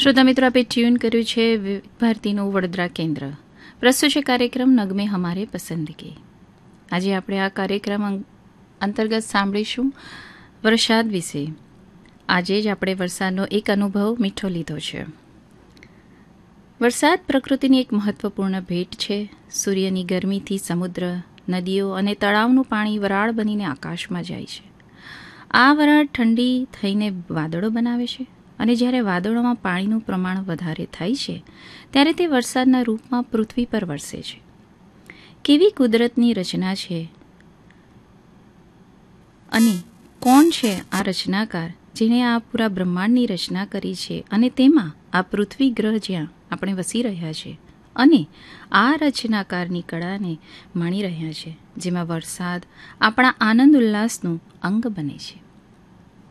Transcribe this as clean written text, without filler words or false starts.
શ્રોતા મિત્રો, આપે ટ્યુન કર્યું છે ભારતીનું વડોદરા કેન્દ્ર. પ્રસ્તુત છે કાર્યક્રમ નગમે હમારે પસંદગી. આજે આપણે આ કાર્યક્રમ અંતર્ગત સાંભળીશું વરસાદ વિશે. આજે જ આપણે વરસાદનો એક અનુભવ મીઠો લીધો છે. વરસાદ પ્રકૃતિની એક મહત્વપૂર્ણ ભેટ છે. સૂર્યની ગરમીથી સમુદ્ર, નદીઓ અને તળાવનું પાણી વરાળ બનીને આકાશમાં જાય છે. આ વરાળ ઠંડી થઈને વાદળો બનાવે છે અને જ્યારે વાદળોમાં પાણીનું પ્રમાણ વધારે થાય છે ત્યારે તે વરસાદના રૂપમાં પૃથ્વી પર વરસે છે. કેવી કુદરતની રચના છે! અને કોણ છે આ રચનાકાર જેણે આ પૂરા બ્રહ્માંડની રચના કરી છે અને તેમાં આ પૃથ્વી ગ્રહ જ્યાં આપણે વસી રહ્યા છે અને આ રચનાકારની કળાને માણી રહ્યા છે, જેમાં વરસાદ આપણા આનંદ ઉલ્લાસનું અંગ બને છે.